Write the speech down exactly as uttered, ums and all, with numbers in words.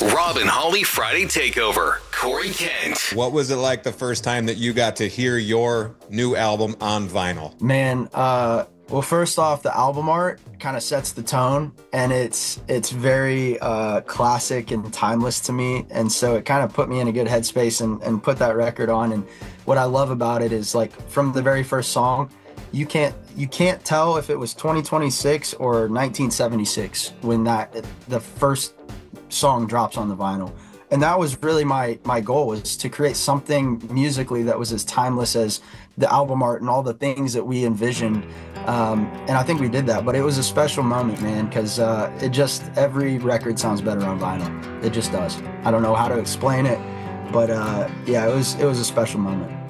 Rob and Holly Friday Takeover. Corey Kent. What was it like the first time that you got to hear your new album on vinyl? Man, uh, well, first off, the album art kind of sets the tone, and it's it's very uh, classic and timeless to me. And so it kind of put me in a good headspace and, and put that record on. And what I love about it is, like, from the very first song, you can't you can't tell if it was twenty twenty-six or nineteen seventy-six when that the first song drops on the vinyl. And that was really my my goal, was to create something musically that was as timeless as the album art and all the things that we envisioned. Um, and I think we did that, but it was a special moment, man, because uh, it just, every record sounds better on vinyl. It just does. I don't know how to explain it, but uh, yeah, it was it was a special moment.